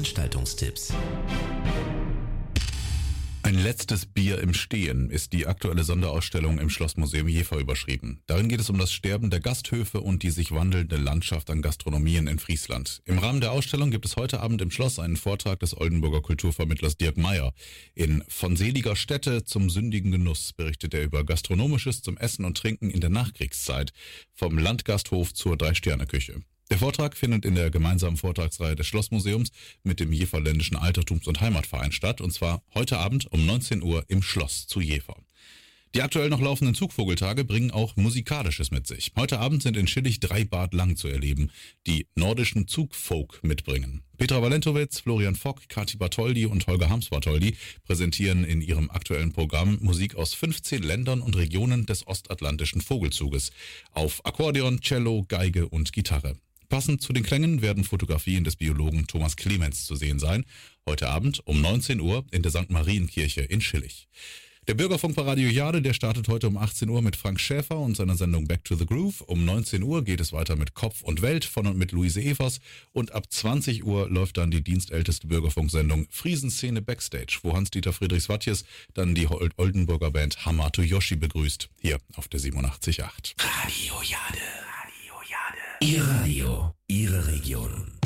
Veranstaltungstipps. Ein letztes Bier im Stehen ist die aktuelle Sonderausstellung im Schlossmuseum Jever überschrieben. Darin geht es um das Sterben der Gasthöfe und die sich wandelnde Landschaft an Gastronomien in Friesland. Im Rahmen der Ausstellung gibt es heute Abend im Schloss einen Vortrag des Oldenburger Kulturvermittlers Dirk Meyer. In Von seliger Stätte zum sündigen Genuss berichtet er über Gastronomisches zum Essen und Trinken in der Nachkriegszeit, vom Landgasthof zur Drei-Sterne-Küche. Der Vortrag findet in der gemeinsamen Vortragsreihe des Schlossmuseums mit dem Jeverländischen Altertums- und Heimatverein statt, und zwar heute Abend um 19 Uhr im Schloss zu Jever. Die aktuell noch laufenden Zugvogeltage bringen auch Musikalisches mit sich. Heute Abend sind in Schillig 3 Bad lang zu erleben, die nordischen Zugfolk mitbringen. Petra Walentowitz, Florian Fock, Kati Bartholdy und Holger Harms-Bartholdy präsentieren in ihrem aktuellen Programm Musik aus 15 Ländern und Regionen des ostatlantischen Vogelzuges auf Akkordeon, Cello, Geige und Gitarre. Passend zu den Klängen werden Fotografien des Biologen Thomas Clemens zu sehen sein. Heute Abend um 19 Uhr in der St. Marienkirche in Schillig. Der Bürgerfunk bei Radio Jade, der startet heute um 18 Uhr mit Frank Schäfer und seiner Sendung Back to the Groove. Um 19 Uhr geht es weiter mit Kopf und Welt von und mit Luise Evers. Und ab 20 Uhr läuft dann die dienstälteste Bürgerfunksendung Friesenszene Backstage, wo Hans-Dieter Friedrichs-Wattjes dann die Oldenburger Band Hamato Yoshi begrüßt. Hier auf der 87.8. Radio Jade. Ihr Radio, Ihre Region.